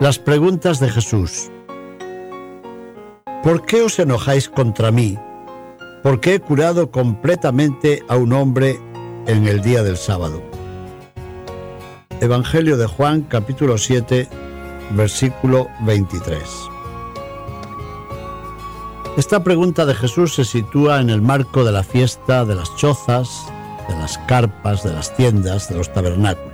Las preguntas de Jesús. ¿Por qué os enojáis contra mí? Porque he curado completamente a un hombre en el día del sábado. Evangelio de Juan, capítulo 7, versículo 23. Esta pregunta de Jesús se sitúa en el marco de la fiesta de las chozas, de las carpas, de las tiendas, de los tabernáculos.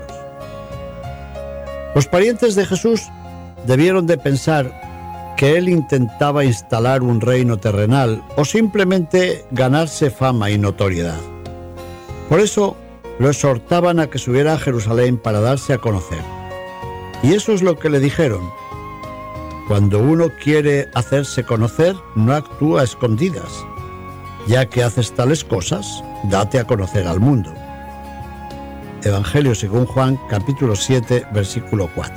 Los parientes de Jesús debieron de pensar que él intentaba instalar un reino terrenal o simplemente ganarse fama y notoriedad. Por eso lo exhortaban a que subiera a Jerusalén para darse a conocer. Y eso es lo que le dijeron. Cuando uno quiere hacerse conocer, no actúa a escondidas. Ya que haces tales cosas, date a conocer al mundo. Evangelio según Juan, capítulo 7, versículo 4.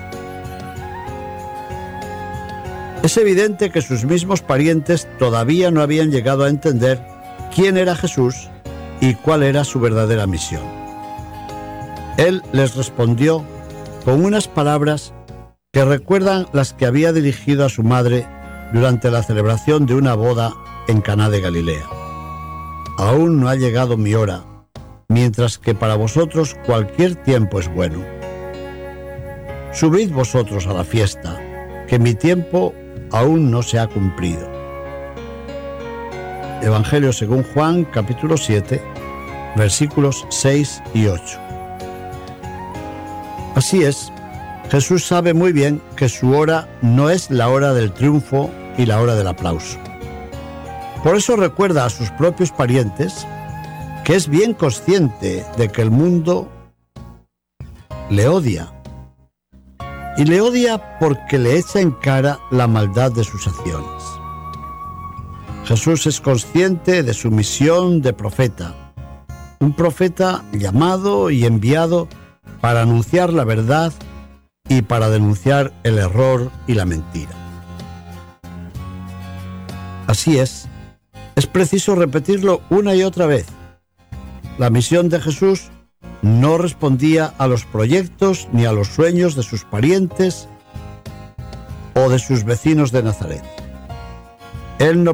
Es evidente que sus mismos parientes todavía no habían llegado a entender quién era Jesús y cuál era su verdadera misión. Él les respondió con unas palabras que recuerdan las que había dirigido a su madre durante la celebración de una boda en Caná de Galilea. Aún no ha llegado mi hora, mientras que para vosotros cualquier tiempo es bueno. Subid vosotros a la fiesta, que mi tiempo aún no se ha cumplido. Evangelio según Juan, capítulo 7, versículos 6 y 8. Así es, Jesús sabe muy bien que su hora no es la hora del triunfo y la hora del aplauso. Por eso recuerda a sus propios parientes que es bien consciente de que el mundo le odia. Y le odia porque le echa en cara la maldad de sus acciones. Jesús es consciente de su misión de profeta, un profeta llamado y enviado para anunciar la verdad y para denunciar el error y la mentira. Así es preciso repetirlo una y otra vez. La misión de Jesús no respondía a los proyectos ni a los sueños de sus parientes o de sus vecinos de Nazaret. Él no